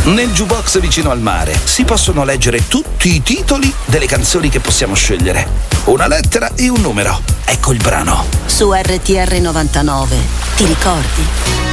Nel jukebox vicino al mare si possono leggere tutti i titoli delle canzoni che possiamo scegliere. Una lettera e un numero. Ecco il brano. Su RTR 99. Ti ricordi?